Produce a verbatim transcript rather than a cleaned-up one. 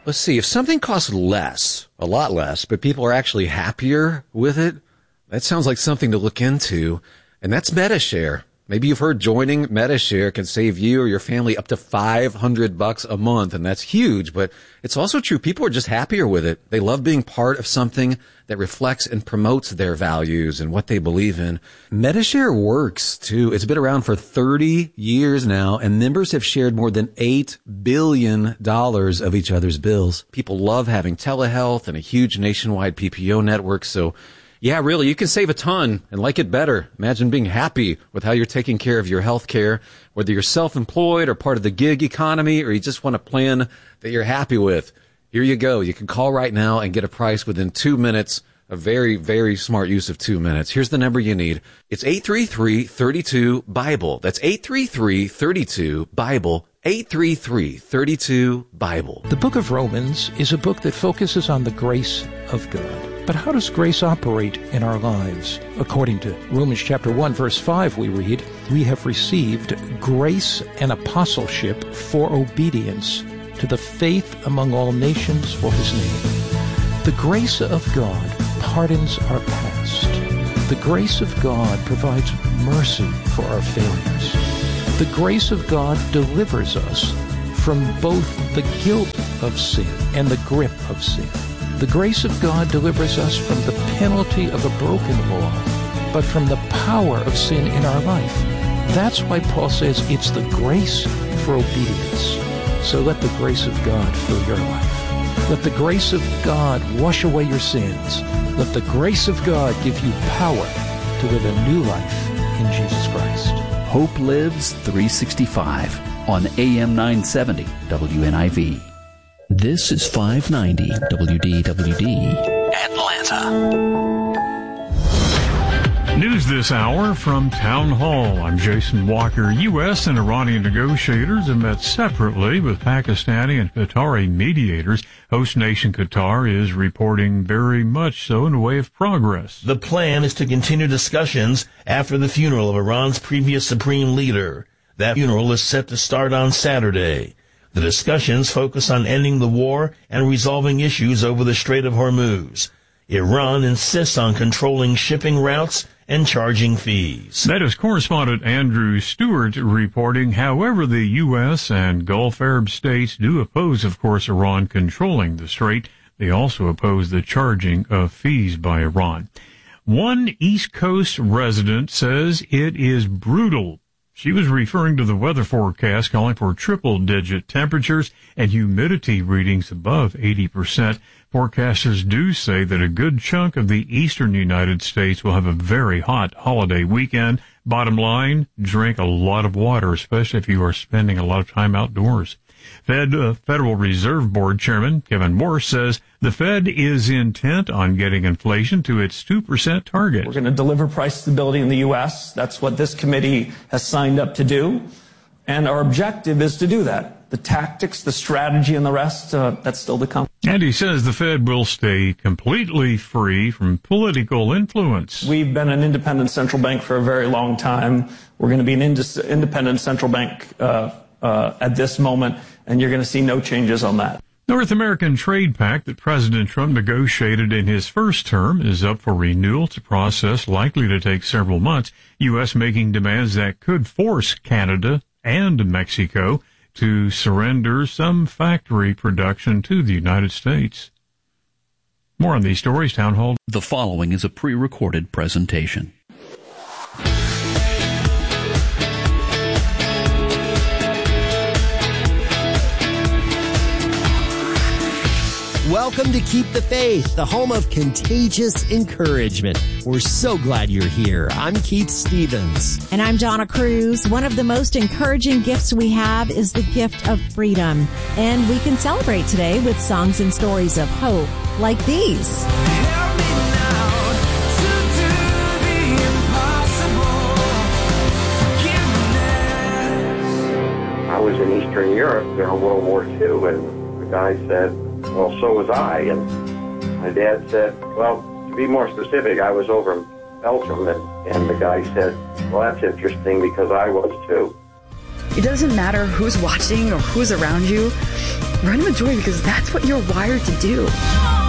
Let's see, if something costs less, a lot less, but people are actually happier with it, that sounds like something to look into, and that's Medi-Share. Maybe you've heard joining Medi-Share can save you or your family up to five hundred bucks a month, and that's huge, but it's also true. People are just happier with it. They love being part of something that reflects and promotes their values and what they believe in. Medi-Share works, too. It's been around for thirty years now, and members have shared more than eight billion dollars of each other's bills. People love having telehealth and a huge nationwide P P O network, so yeah, really, you can save a ton and like it better. Imagine being happy with how you're taking care of your health care, whether you're self-employed or part of the gig economy, or you just want a plan that you're happy with. Here you go. You can call right now and get a price within two minutes. A very, very smart use of two minutes. Here's the number you need. It's eight three three, three two, BIBLE. That's eight three three, three two, BIBLE. eight three three, three two, BIBLE. The book of Romans is a book that focuses on the grace of God. But how does grace operate in our lives? According to Romans chapter one, verse five, we read, "We have received grace and apostleship for obedience to the faith among all nations for his name." The grace of God pardons our past. The grace of God provides mercy for our failures. The grace of God delivers us from both the guilt of sin and the grip of sin. The grace of God delivers us from the penalty of a broken law, but from the power of sin in our life. That's why Paul says it's the grace for obedience. So let the grace of God fill your life. Let the grace of God wash away your sins. Let the grace of God give you power to live a new life in Jesus Christ. Hope Lives three sixty-five on A M nine seventy W N I V. This is five ninety W D W D, Atlanta. News this hour from Town Hall. I'm Jason Walker. U S and Iranian negotiators have met separately with Pakistani and Qatari mediators. Host nation Qatar is reporting very much so in the way of progress. The plan is to continue discussions after the funeral of Iran's previous supreme leader. That funeral is set to start on Saturday. The discussions focus on ending the war and resolving issues over the Strait of Hormuz. Iran insists on controlling shipping routes and charging fees. That is correspondent Andrew Stewart reporting. However, the U S and Gulf Arab states do oppose, of course, Iran controlling the strait. They also oppose the charging of fees by Iran. One East Coast resident says it is brutal. She was referring to the weather forecast calling for triple-digit temperatures and humidity readings above eighty percent. Forecasters do say that a good chunk of the eastern United States will have a very hot holiday weekend. Bottom line, drink a lot of water, especially if you are spending a lot of time outdoors. Fed uh, Federal Reserve Board Chairman Kevin Morse says the Fed is intent on getting inflation to its two percent target. We're going to deliver price stability in the U S. That's what this committee has signed up to do. And our objective is to do that. The tactics, the strategy, and the rest, uh, that's still to come. And he says the Fed will stay completely free from political influence. We've been an independent central bank for a very long time. We're going to be an ind- independent central bank uh, uh, at this moment, and you're going to see no changes on that. North American Trade Pact that President Trump negotiated in his first term is up for renewal. It's a process likely to take several months. U S making demands that could force Canada and Mexico to surrender some factory production to the United States. More on these stories, Town Hall. The following is a pre-recorded presentation. Welcome to Keep the Faith, the home of contagious encouragement. We're so glad you're here. I'm Keith Stevens. And I'm Donna Cruz. One of the most encouraging gifts we have is the gift of freedom. And we can celebrate today with songs and stories of hope like these. Help me now to do the impossible. Forgiveness. I was in Eastern Europe during World War Two, and the guy said, well, so was I. And my dad said, well, to be more specific, I was over in Belgium, and, and the guy said, well, that's interesting because I was too. It doesn't matter who's watching or who's around you. Run with joy because that's what you're wired to do.